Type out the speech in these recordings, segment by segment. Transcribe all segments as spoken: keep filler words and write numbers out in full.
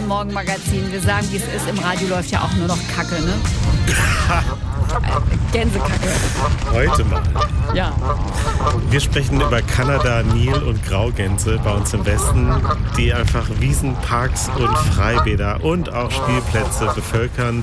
Morgenmagazin. Wir sagen, wie es ist. Im Radio läuft ja auch nur noch Kacke, ne? Gänsekacke. Heute mal. Ja. Wir sprechen über Kanada, Nil- und Graugänse bei uns im Westen, die einfach Wiesen, Parks und Freibäder und auch Spielplätze bevölkern.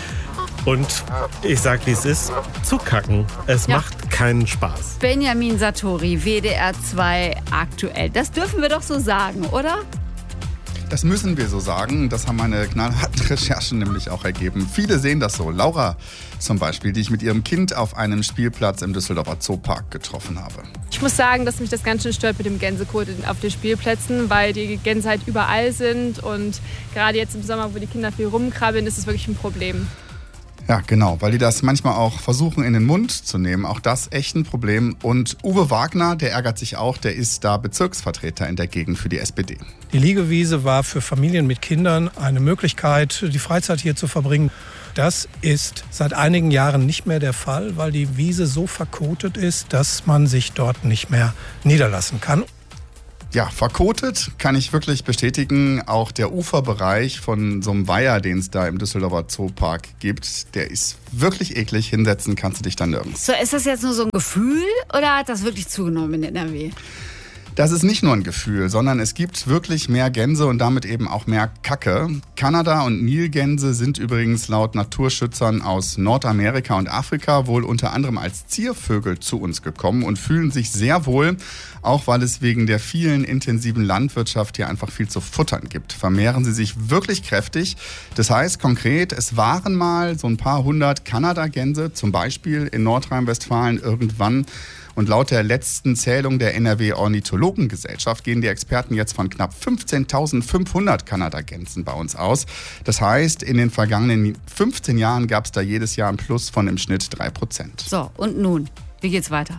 Und ich sag, wie es ist, zu kacken. Es Ja. macht keinen Spaß. Benjamin Satori, W D R zwei aktuell. Das dürfen wir doch so sagen, oder? Das müssen wir so sagen. Das haben meine knallharten Recherchen nämlich auch ergeben. Viele sehen das so. Laura zum Beispiel, die ich mit ihrem Kind auf einem Spielplatz im Düsseldorfer Zoopark getroffen habe. Ich muss sagen, dass mich das ganz schön stört mit dem Gänsekot auf den Spielplätzen, weil die Gänse halt überall sind und gerade jetzt im Sommer, wo die Kinder viel rumkrabbeln, ist es wirklich ein Problem. Ja, genau, weil die das manchmal auch versuchen in den Mund zu nehmen. Auch das echt ein Problem. Und Uwe Wagner, der ärgert sich auch, der ist da Bezirksvertreter in der Gegend für die S P D. Die Liegewiese war für Familien mit Kindern eine Möglichkeit, die Freizeit hier zu verbringen. Das ist seit einigen Jahren nicht mehr der Fall, weil die Wiese so verkotet ist, dass man sich dort nicht mehr niederlassen kann. Ja, verkotet kann ich wirklich bestätigen. Auch der Uferbereich von so einem Weiher, den es da im Düsseldorfer Zoopark gibt, der ist wirklich eklig. Hinsetzen kannst du dich da nirgends. So, ist das jetzt nur so ein Gefühl oder hat das wirklich zugenommen in N R W? Das ist nicht nur ein Gefühl, sondern es gibt wirklich mehr Gänse und damit eben auch mehr Kacke. Kanada- und Nilgänse sind übrigens laut Naturschützern aus Nordamerika und Afrika wohl unter anderem als Ziervögel zu uns gekommen und fühlen sich sehr wohl, auch weil es wegen der vielen intensiven Landwirtschaft hier einfach viel zu futtern gibt. Vermehren sie sich wirklich kräftig. Das heißt konkret, es waren mal so ein paar hundert Kanadagänse, zum Beispiel in Nordrhein-Westfalen irgendwann. Und laut der letzten Zählung der N R W-Ornithologengesellschaft gehen die Experten jetzt von knapp fünfzehntausendfünfhundert Kanadagänsen bei uns aus. Das heißt, in den vergangenen fünfzehn Jahren gab es da jedes Jahr ein Plus von im Schnitt drei Prozent. So, und nun? Wie geht's weiter?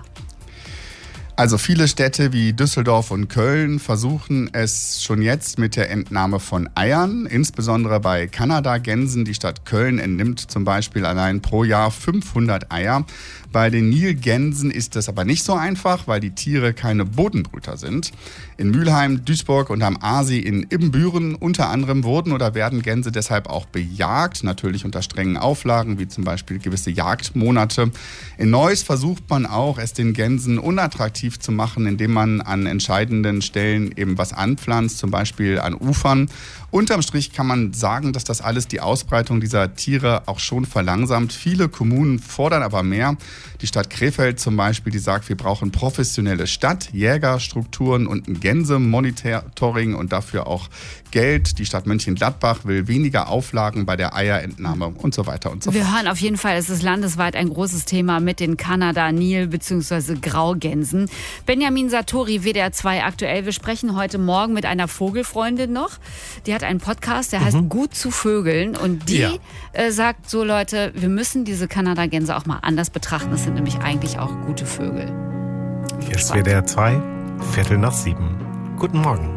Also viele Städte wie Düsseldorf und Köln versuchen es schon jetzt mit der Entnahme von Eiern, insbesondere bei Kanadagänsen. Die Stadt Köln entnimmt zum Beispiel allein pro Jahr fünfhundert Eier. Bei den Nilgänsen ist das aber nicht so einfach, weil die Tiere keine Bodenbrüter sind. In Mülheim, Duisburg und am Aasee in Ibbenbüren unter anderem wurden oder werden Gänse deshalb auch bejagt, natürlich unter strengen Auflagen, wie zum Beispiel gewisse Jagdmonate. In Neuss versucht man auch, es den Gänsen unattraktiv zu machen, indem man an entscheidenden Stellen eben was anpflanzt, zum Beispiel an Ufern. Unterm Strich kann man sagen, dass das alles die Ausbreitung dieser Tiere auch schon verlangsamt. Viele Kommunen fordern aber mehr. Die Stadt Krefeld zum Beispiel, die sagt, wir brauchen professionelle Stadtjägerstrukturen und ein Gänsemonitoring und dafür auch Geld. Die Stadt Mönchengladbach will weniger Auflagen bei der Eierentnahme und so weiter und so fort. Wir hören auf jeden Fall, es ist landesweit ein großes Thema mit den Kanada-Nil- bzw. Graugänsen. Benjamin Satori, W D R zwei aktuell. Wir sprechen heute Morgen mit einer Vogelfreundin noch. Die hat einen Podcast, der heißt mhm. Gut zu Vögeln. Und die ja. äh, sagt so, Leute, wir müssen diese Kanadagänse auch mal anders betrachten. Das sind nämlich eigentlich auch gute Vögel. Hier ist W D R zwei, Viertel nach sieben. Guten Morgen.